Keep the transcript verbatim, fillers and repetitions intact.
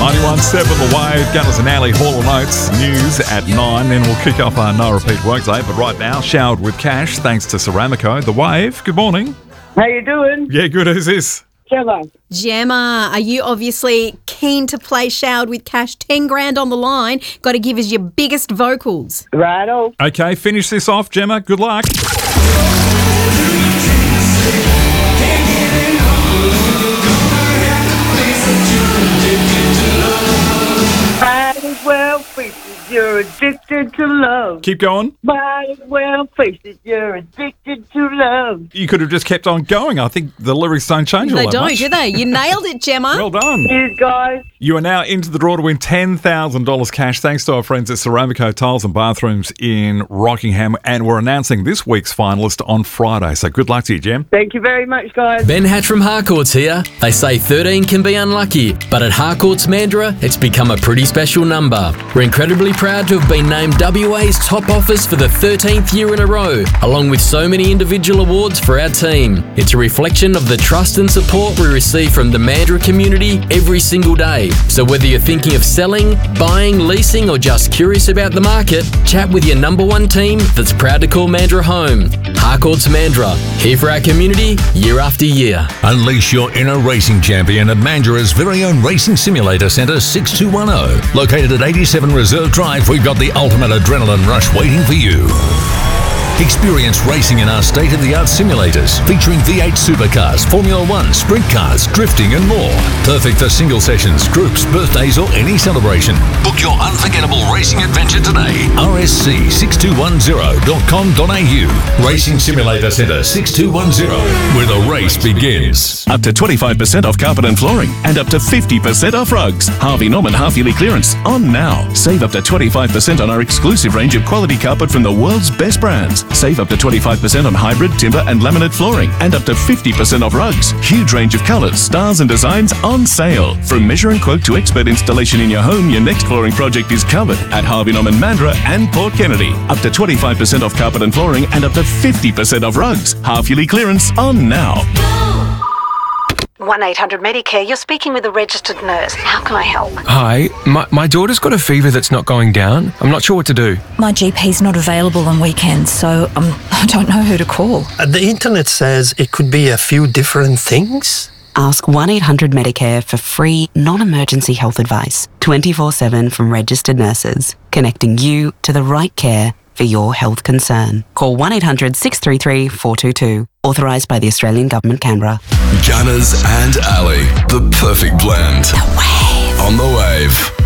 ninety-one point seven The Wave, Gunners and Alley, Hall and Oates, news at nine. Then we'll kick off our no repeat workday. But right now, showered with cash thanks to Ceramico. The Wave, good morning. How you doing? Yeah, good. Who's this? Gemma. Gemma, are you obviously keen to play Showered with Cash? ten grand on the line. Got to give us your biggest vocals. Righto. Okay, finish this off, Gemma. Good luck. Might as well face it, you're addicted to love. Keep going. Might as well face it, you're addicted to love. You could have just kept on going. I think the lyrics don't change all They that don't, much. do they? You nailed it, Gemma. Well done. Cheers, guys. You are now into the draw to win ten thousand dollars cash thanks to our friends at Ceramico Tiles and Bathrooms in Rockingham. And we're announcing this week's finalist on Friday. So good luck to you, Gem. Thank you very much, guys. Ben Hatch from Harcourts here. They say thirteen can be unlucky, but at Harcourts Mandurah, it's become a pretty special number. We're incredibly proud to have been named W A's top office for the thirteenth year in a row, along with so many individual awards for our team. It's a reflection of the trust and support we receive from the Mandurah community every single day. So whether you're thinking of selling, buying, leasing, or just curious about the market, chat with your number one team that's proud to call Mandurah home. Harcourts Mandurah, here for our community year after year. Unleash your inner racing champion at Mandurah's very own Racing Simulator Centre six two one zero. Located at eighty-seven Reserve Drive, we've got the ultimate adrenaline rush waiting for you. Experience racing in our state-of-the-art simulators featuring V eight supercars, Formula One, sprint cars, drifting and more. Perfect for single sessions, groups, birthdays or any celebration. Book your unforgettable racing adventure today. R S C six two one zero dot com dot a u. Racing Simulator Centre six two one zero, where the race begins. Up to twenty-five percent off carpet and flooring and up to fifty percent off rugs. Harvey Norman half-yearly clearance on now. Save up to twenty-five percent on our exclusive range of quality carpet from the world's best brands. Save up to twenty-five percent on hybrid, timber and laminate flooring and up to fifty percent off rugs. Huge range of colours, styles and designs on sale. From measure and quote to expert installation in your home, your next flooring project is covered at Harvey Norman Mandurah and Port Kennedy. Up to twenty-five percent off carpet and flooring and up to fifty percent off rugs. Half-yearly clearance on now. one eight hundred Medicare, you're speaking with a registered nurse. How can I help? Hi, my, my daughter's got a fever that's not going down. I'm not sure what to do. My G P's not available on weekends, so um, I don't know who to call. Uh, the internet says it could be a few different things. Ask one eight hundred Medicare for free, non-emergency health advice, twenty-four seven from registered nurses, connecting you to the right care for your health concern. Call one eight hundred six three three four two two. Authorised by the Australian Government, Canberra. Gunners and Alley, the perfect blend. The Wave. On the Wave.